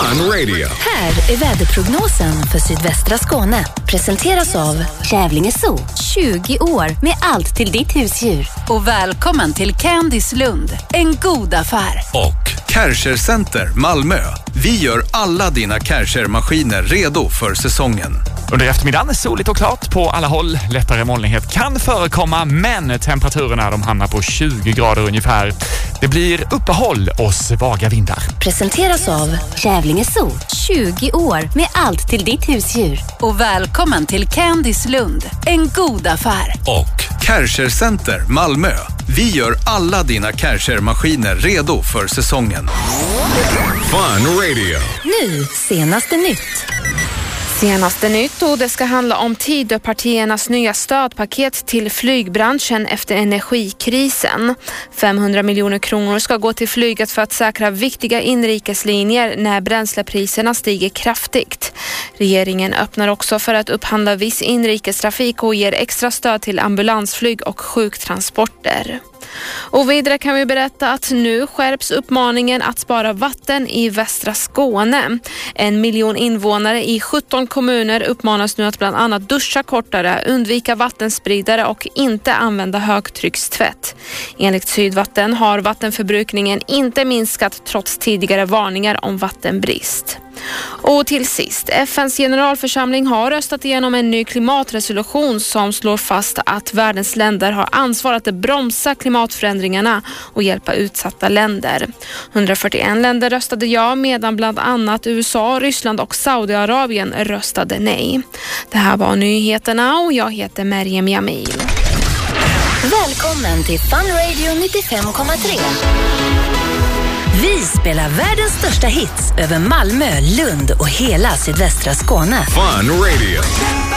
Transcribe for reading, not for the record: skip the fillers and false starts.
Fun Radio. Här är väderprognosen för sydvästra Skåne. Presenteras av Kävlinge Zoo. 20 år med allt till ditt husdjur. Och välkommen till Candice Lund. En god affär. Och Kärcher Center Malmö. Vi gör alla dina Kärcher-maskiner redo för säsongen. Under eftermiddagen soligt och klart på alla håll. Lättare molnighet kan förekomma, men temperaturerna de hamnar på 20 grader ungefär. Det blir uppehåll och svaga vindar. Presenteras av Kävlinge Zoo. 20 år med allt till ditt husdjur. Och välkommen till Candice Lund. En god affär. Och Kärcher Center Malmö. Vi gör alla dina Kärcher-maskiner redo för säsongen. Fun Radio. Nu, senaste nytt. Senaste nytt, och det ska handla om Tidöpartiernas nya stödpaket till flygbranschen efter energikrisen. 500 miljoner kronor ska gå till flyget för att säkra viktiga inrikeslinjer när bränslepriserna stiger kraftigt. Regeringen öppnar också för att upphandla viss inrikestrafik och ger extra stöd till ambulansflyg och sjuktransporter. Och vidare kan vi berätta att nu skärps uppmaningen att spara vatten i västra Skåne. 1 miljon invånare i 17 kommuner uppmanas nu att bland annat duscha kortare, undvika vattenspridare och inte använda högtryckstvätt. Enligt Sydvatten har vattenförbrukningen inte minskat trots tidigare varningar om vattenbrist. Och till sist, FNs generalförsamling har röstat igenom en ny klimatresolution som slår fast att världens länder har ansvar att bromsa klimatförändringarna och hjälpa utsatta länder. 141 länder röstade ja, medan bland annat USA, Ryssland och Saudiarabien röstade nej. Det här var nyheterna och jag heter Meriem Jamil. Välkommen till Fun Radio 95,3. Vi spelar världens största hits över Malmö, Lund och hela sydvästra Skåne. Fun Radio.